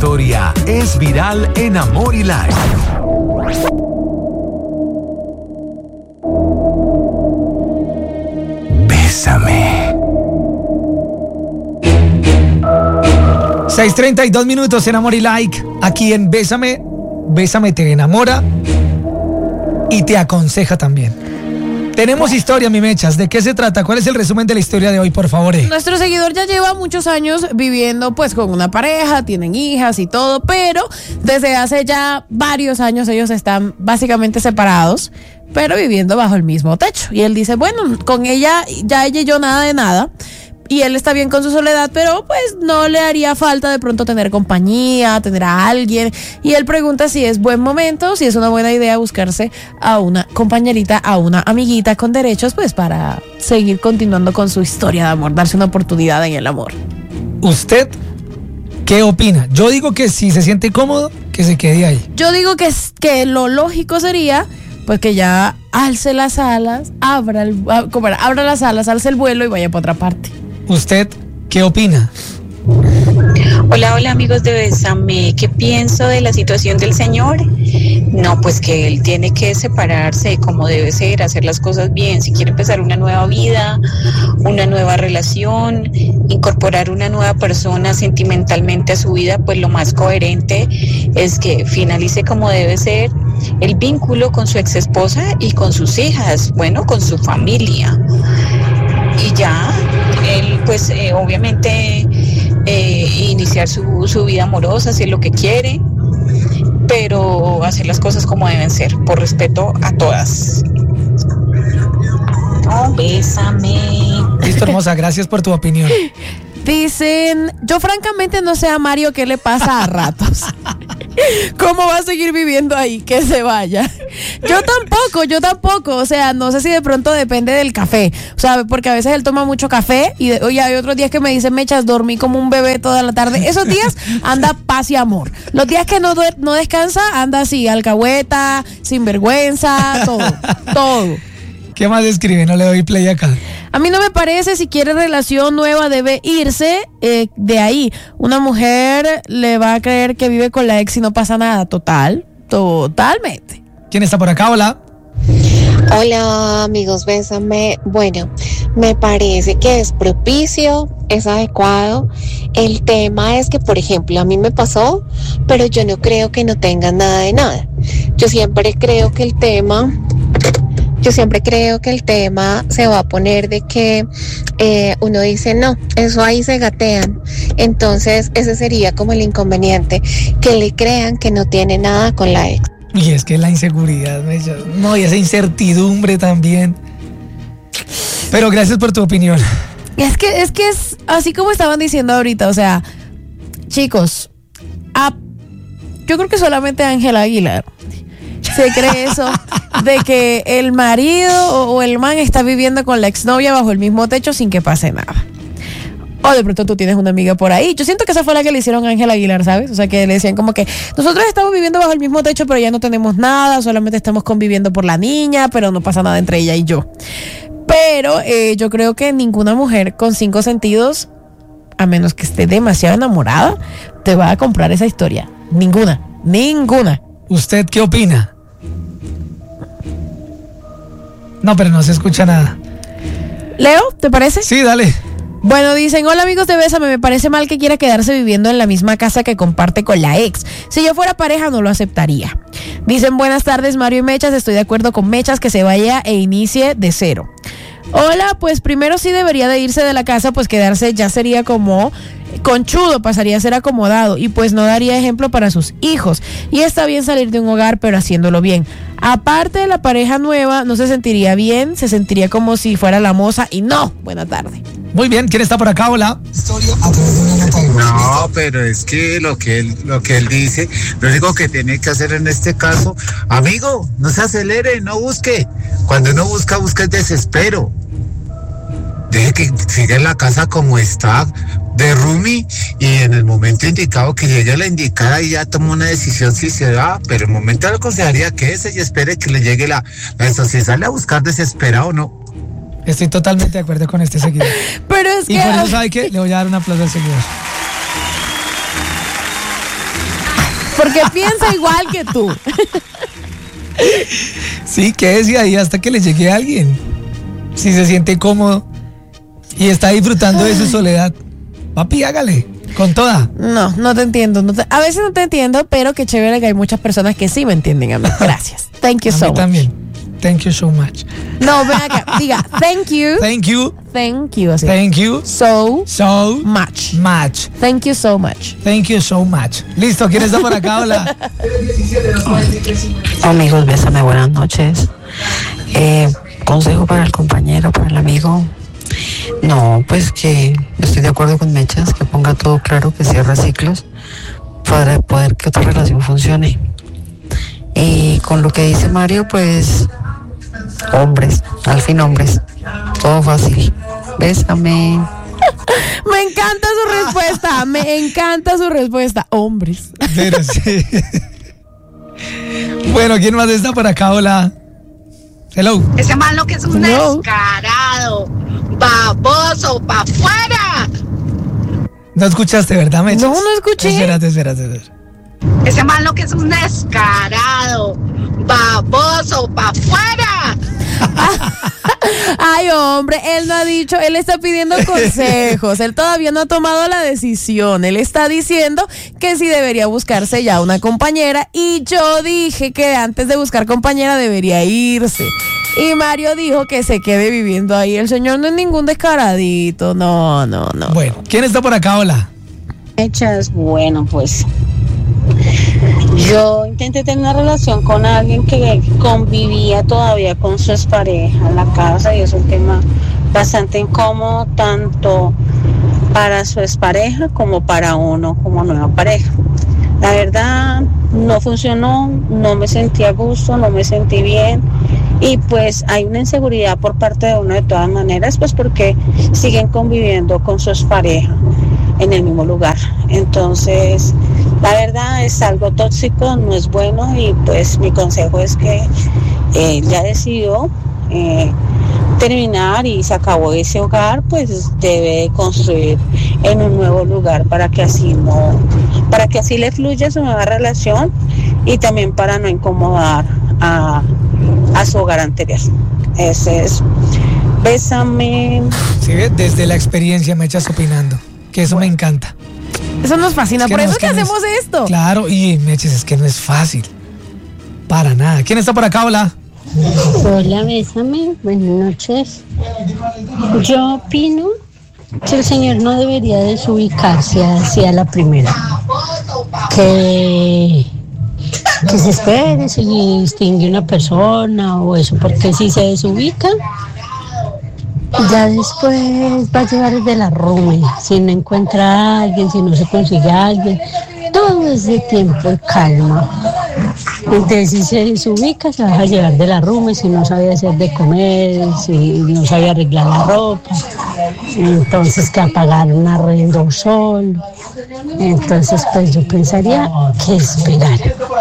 historia es viral en Amor y Life. Bésame. 6:32 en Amor y Like. Aquí en Bésame. Bésame te enamora y te aconseja también. Tenemos historia, mi Mechas. ¿De qué se trata? ¿Cuál es el resumen de la historia de hoy, por favor? Nuestro seguidor ya lleva muchos años viviendo pues con una pareja, tienen hijas y todo, pero desde hace ya varios años ellos están básicamente separados, pero viviendo bajo el mismo techo. Y él dice, bueno, con ella y yo nada de nada. Y él está bien con su soledad, pero pues no le haría falta de pronto tener compañía, tener a alguien. Y él pregunta si es buen momento, si es una buena idea buscarse a una compañerita, a una amiguita con derechos, pues para seguir continuando con su historia de amor, darse una oportunidad en el amor. ¿Usted qué opina? Yo digo que si se siente cómodo, que se quede ahí. Yo digo que lo lógico sería pues que ya alce las alas, abra las alas, alce el vuelo y vaya para otra parte. ¿Usted qué opina? Hola amigos de Bésame, ¿qué pienso de la situación del señor? No, pues que él tiene que separarse como debe ser, hacer las cosas bien. Si quiere empezar una nueva vida, una nueva relación, incorporar una nueva persona sentimentalmente a su vida, pues lo más coherente es que finalice como debe ser el vínculo con su ex esposa y con sus hijas, bueno, con su familia. Y ya, él pues obviamente iniciar su vida amorosa, hacer lo que quiere, pero hacer las cosas como deben ser, por respeto a todas. Oh, bésame. Listo, hermosa, gracias por tu opinión. Dicen, yo francamente no sé a Mario qué le pasa a ratos. ¿Cómo va a seguir viviendo ahí? Que se vaya. Yo tampoco. O sea, no sé si de pronto depende del café. O sea, porque a veces él toma mucho café y oye, hay otros días que me dicen, Mechas, dormí como un bebé toda la tarde. Esos días anda paz y amor. Los días que no descansa, anda así, alcahueta, sinvergüenza, todo. ¿Qué más escribe? No le doy play acá. A mí no me parece, si quiere relación nueva debe irse de ahí. Una mujer le va a creer que vive con la ex y no pasa nada. Totalmente. ¿Quién está por acá? Hola. Hola amigos, bésame. Bueno, me parece que es propicio, es adecuado. El tema es que, por ejemplo, a mí me pasó, pero yo no creo que no tengan nada de nada. Yo siempre creo que el tema se va a poner de que uno dice, no, eso ahí se gatean. Entonces ese sería como el inconveniente, que le crean que no tiene nada con la ex. Y es que la inseguridad, no, y esa incertidumbre también. Pero gracias por tu opinión. Es que es así como estaban diciendo ahorita, o sea, chicos, yo creo que solamente Ángela Aguilar se cree eso de que el marido o el man está viviendo con la exnovia bajo el mismo techo sin que pase nada. O de pronto tú tienes una amiga por ahí. Yo siento que esa fue la que le hicieron a Ángela Aguilar, ¿sabes? O sea, que le decían como que nosotros estamos viviendo bajo el mismo techo, pero ya no tenemos nada, solamente estamos conviviendo por la niña, pero no pasa nada entre ella y yo. Pero yo creo que ninguna mujer con 5 sentidos, a menos que esté demasiado enamorada, te va a comprar esa historia. Ninguna. ¿Usted qué opina? No, pero no se escucha nada. Leo, ¿te parece? Sí, dale. Bueno, dicen, hola amigos de Bésame, me parece mal que quiera quedarse viviendo en la misma casa que comparte con la ex. Si yo fuera pareja no lo aceptaría. Dicen, buenas tardes Mario y Mechas, estoy de acuerdo con Mechas que se vaya e inicie de cero. Hola, pues primero sí debería de irse de la casa, pues quedarse ya sería como conchudo, pasaría a ser acomodado y pues no daría ejemplo para sus hijos. Y está bien salir de un hogar, pero haciéndolo bien. Aparte de la pareja nueva, no se sentiría bien, se sentiría como si fuera la moza y no. Buena tarde. Muy bien, ¿quién está por acá? Hola. No, pero es que lo que él dice, lo único que tiene que hacer en este caso, amigo, no se acelere, no busque. Cuando uno busca el desespero. Deje que siga en la casa como está, de roomie, y en el momento indicado que ella le indicara y ya toma una decisión si se da, pero en el momento le aconsejaría que ese y espere que le llegue la si sale a buscar desesperado, no. Estoy totalmente de acuerdo con este seguidor. Pero es y que... por eso, ¿sabe qué? Le voy a dar un aplauso al seguidor. Porque piensa igual que tú. Sí, quédese ahí hasta que le llegue a alguien. Si se siente cómodo y está disfrutando de su soledad, papi, hágale, con toda. No te entiendo. A veces no te entiendo, pero qué chévere que hay muchas personas que sí me entienden a mí. Gracias. Thank you so much. También. Thank you so much. No, ven acá. Diga, thank you. Thank you. Thank you. Así. Thank you. So much. Thank you so much. Thank you so much. Listo, ¿quién está por acá? Hola. Amigos, bésame, buenas noches. Consejo para el compañero, para el amigo. No, pues que estoy de acuerdo con Mechas, que ponga todo claro, que cierre ciclos para poder que otra relación funcione. Y con lo que dice Mario, pues hombres, al fin hombres, todo fácil. Bésame. Me encanta su respuesta. Hombres. Pero sí. Bueno, ¿quién más está por acá? Hola. Hello. Ese man lo que es un descarado, baboso, pa' afuera. No escuchaste, ¿verdad, Mechas? No escuché. Espérate. Ese man lo que es un descarado, baboso, pa' afuera. Ay, hombre, él no ha dicho, él está pidiendo consejos, él todavía no ha tomado la decisión, él está diciendo que sí debería buscarse ya una compañera y yo dije que antes de buscar compañera debería irse. Y Mario dijo que se quede viviendo ahí. El señor no es ningún descaradito, no. Bueno, ¿quién está por acá? Hola. Mechas, bueno, pues yo intenté tener una relación con alguien que convivía todavía con su expareja en la casa y es un tema bastante incómodo tanto para su expareja como para uno como nueva pareja. La verdad no funcionó, no me sentí a gusto, no me sentí bien y pues hay una inseguridad por parte de uno de todas maneras, pues porque siguen conviviendo con su expareja en el mismo lugar. Entonces, la verdad es algo tóxico, no es bueno y pues mi consejo es que ya decidió terminar y se acabó ese hogar, pues debe construir en un nuevo lugar para que así le fluya su nueva relación y también para no incomodar a su hogar anterior. Ese es. Bésame. Sí, desde la experiencia me echas opinando, que eso me encanta. Eso nos fascina, por eso es que hacemos esto. Claro, y Mechas, es que no es fácil. Para nada. ¿Quién está por acá? Hola. Hola, bésame. Buenas noches. Yo opino que el señor no debería desubicarse hacia la primera. Que se espere si distingue una persona o eso, porque si se desubica, ya después va a llegar el de la rume. Si no encuentra a alguien, si no se consigue a alguien, todo es de tiempo y calma. Entonces, si se desubica, se va a llevar de la rume, si no sabe hacer de comer, si no sabe arreglar la ropa, entonces que apagar un arrendo solo. Entonces, pues yo pensaría que esperara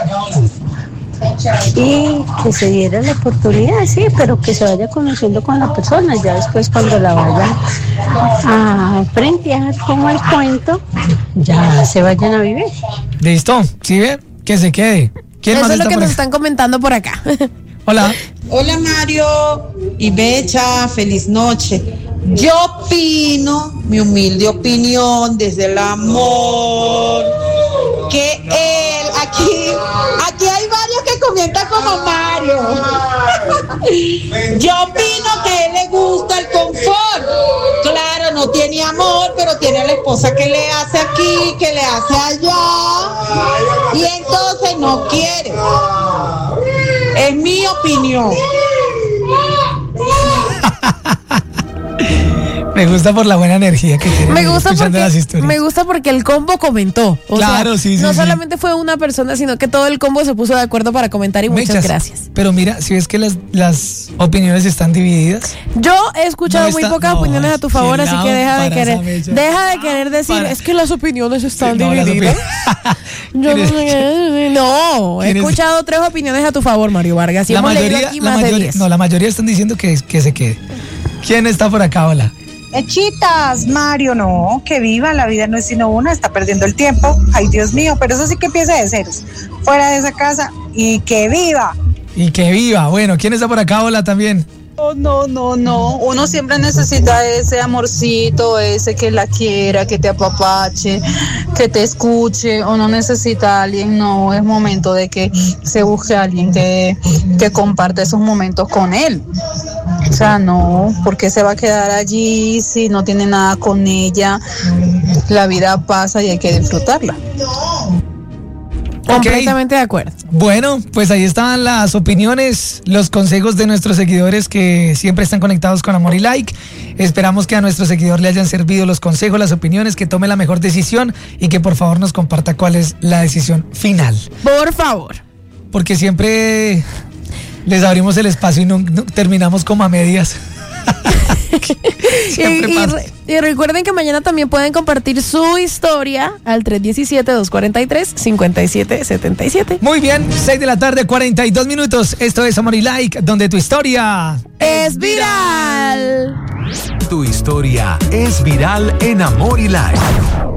y que se diera la oportunidad, sí, pero que se vaya conociendo con la persona. Ya después, cuando la vaya a frentear como el cuento, ya se vayan a vivir. ¿Listo? ¿Sí ve? Que se quede. ¿Quién Eso más es lo está que por nos acá? están comentando por acá. Hola. Hola Mario y Becha, feliz noche. Yo opino, mi humilde opinión desde el amor, que él, aquí hay varios que comentan como Mario. Yo opino que a él le gusta el confort. Claro, no tiene amor, pero tiene la esposa que le hace aquí, que le hace allá, y entonces no quiere. Es mi opinión. Me gusta por la buena energía que tiene. Me gusta porque el combo comentó. Claro, sí. No solamente fue una persona, sino que todo el combo se puso de acuerdo para comentar y muchas gracias. Pero mira, si ves que las opiniones están divididas. Yo he escuchado muy pocas opiniones a tu favor, así que deja de querer decir, es que las opiniones están divididas. No, he escuchado 3 opiniones a tu favor, Mario Vargas. Y la mayoría están diciendo que se quede. ¿Quién está por acá? Hola. Mechitas, Mario, no, que viva, la vida no es sino una, está perdiendo el tiempo. Ay, Dios mío, pero eso sí que empieza de ceros. Fuera de esa casa y que viva. Y que viva. Bueno, ¿quién está por acá? Hola también. No. Uno siempre necesita ese amorcito, ese que la quiera, que te apapache, que te escuche. Uno necesita a alguien, no es momento de que se busque a alguien que comparte esos momentos con él. O sea, no, porque se va a quedar allí si no tiene nada con ella. La vida pasa y hay que disfrutarla. Completamente de acuerdo. Bueno, pues ahí estaban las opiniones, los consejos de nuestros seguidores que siempre están conectados con Amor y Like. Esperamos que a nuestro seguidor le hayan servido los consejos, las opiniones, que tome la mejor decisión y que por favor nos comparta cuál es la decisión final. Por favor. Porque siempre les abrimos el espacio y no terminamos como a medias. Y recuerden que mañana también pueden compartir su historia al 317-243-5777. Muy bien, 6 de la tarde, 42 minutos. Esto es Amor y Like, donde tu historia es viral. Tu historia es viral en Amor y Like.